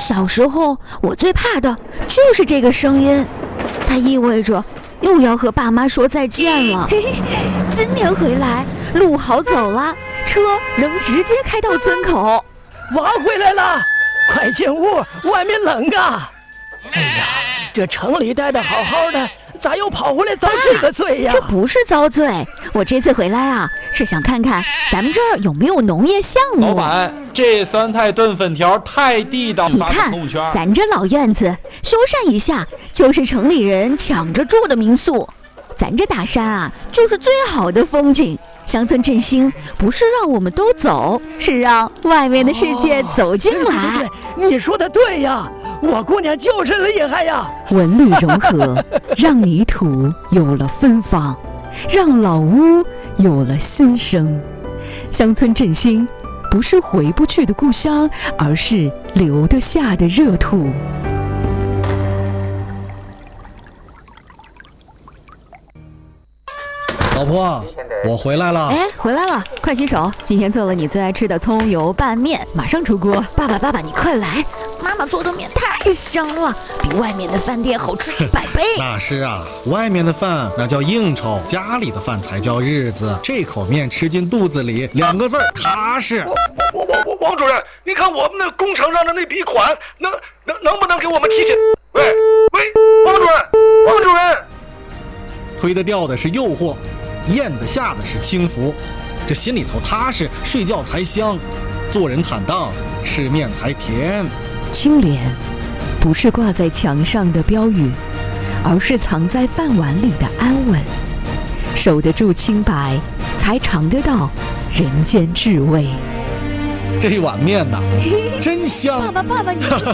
小时候我最怕的就是这个声音，它意味着又要和爸妈说再见了。今年回来路好走了，车能直接开到村口。 娃回来了，快进屋，外面冷啊！哎呀，这城里待得好好的，咋又跑回来遭这个罪呀？ 这不是遭罪，我这次回来啊，是想看看咱们这儿有没有农业项目。 老板，这酸菜炖粉条太地道， 你看咱这老院子修缮一下，就是城里人抢着住的民宿。咱这大山啊，就是最好的风景。乡村振兴不是让我们都走，是让外面的世界走进来。 对，你说的对呀，我姑娘就是厉害呀。 文旅融合，让泥土有了芬芳，让老屋有了新生。乡村振兴不是回不去的故乡，而是留得下的热土。 老婆，我回来了。 哎，回来了，快洗手。今天做了你最爱吃的葱油拌面，马上出锅。爸爸，你快来，妈妈做的面太香了，比外面的饭店好吃100倍。 那是啊，外面的饭那叫应酬，家里的饭才叫日子。这口面吃进肚子里，2个字儿踏实。 王主任，你看我们那工程上的那笔款，能不能给我们提前？喂，王主任， 推得掉的是诱惑，咽得下的是轻浮，这心里头踏实，睡觉才香，做人坦荡，吃面才甜。 清廉不是挂在墙上的标语，而是藏在饭碗里的安稳。守得住清白，才尝得到人间至味。 这一碗面呐，真香！ 爸爸，你是